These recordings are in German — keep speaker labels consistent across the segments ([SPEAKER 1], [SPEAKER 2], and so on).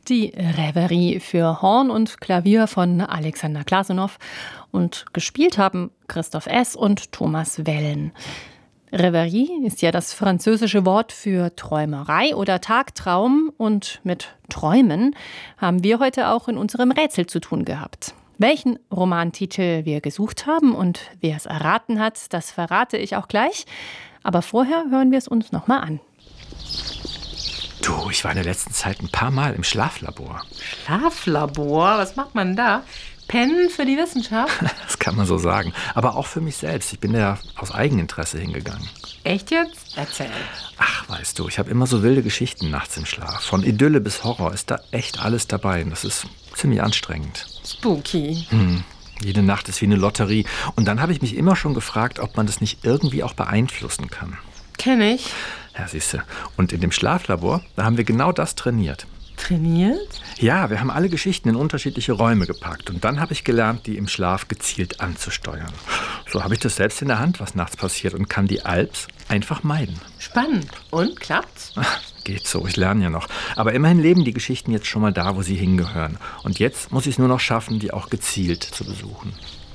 [SPEAKER 1] Die Reverie für Horn und Klavier von Alexander Glasunow und gespielt haben Christoph S. und Thomas Wellen. Reverie ist ja das französische Wort für Träumerei oder Tagtraum, und mit Träumen haben wir heute auch in unserem Rätsel zu tun gehabt. Welchen Romantitel wir gesucht haben und wer es erraten hat, das verrate ich auch gleich. Aber vorher hören wir es uns nochmal an.
[SPEAKER 2] Du, ich war in der letzten Zeit ein paar Mal im Schlaflabor.
[SPEAKER 3] Schlaflabor? Was macht man da? Pennen für die Wissenschaft?
[SPEAKER 2] Das kann man so sagen. Aber auch für mich selbst. Ich bin da aus Eigeninteresse hingegangen.
[SPEAKER 3] Echt jetzt? Erzähl.
[SPEAKER 2] Ach, weißt du, ich habe immer so wilde Geschichten nachts im Schlaf. Von Idylle bis Horror ist da echt alles dabei. Und das ist ziemlich anstrengend.
[SPEAKER 3] Spooky.
[SPEAKER 2] Jede Nacht ist wie eine Lotterie. Und dann habe ich mich immer schon gefragt, ob man das nicht irgendwie auch beeinflussen kann.
[SPEAKER 3] Kenn ich.
[SPEAKER 2] Ja, siehst du. Und in dem Schlaflabor, da haben wir genau das trainiert.
[SPEAKER 3] Trainiert?
[SPEAKER 2] Ja, wir haben alle Geschichten in unterschiedliche Räume gepackt. Und dann habe ich gelernt, die im Schlaf gezielt anzusteuern. So habe ich das selbst in der Hand, was nachts passiert, und kann die Alps einfach meiden.
[SPEAKER 3] Spannend. Und, klappt's?
[SPEAKER 2] Geht so, ich lerne ja noch. Aber immerhin leben die Geschichten jetzt schon mal da, wo sie hingehören. Und jetzt muss ich es nur noch schaffen, die auch gezielt zu besuchen.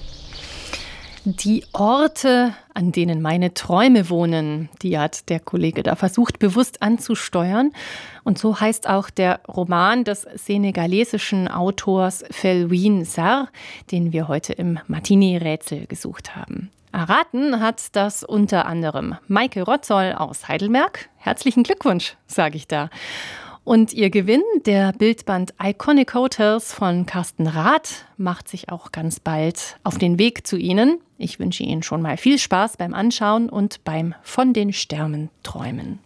[SPEAKER 1] Die Orte, an denen meine Träume wohnen, die hat der Kollege da versucht, bewusst anzusteuern. Und so heißt auch der Roman des senegalesischen Autors Felwine Sarr, den wir heute im Martini-Rätsel gesucht haben. Erraten hat das unter anderem Maike Rotzoll aus Heidelberg. Herzlichen Glückwunsch, sage ich da. Und ihr Gewinn, der Bildband Iconic Hotels von Carsten Rath, macht sich auch ganz bald auf den Weg zu Ihnen. Ich wünsche Ihnen schon mal viel Spaß beim Anschauen und beim von den Sternen träumen.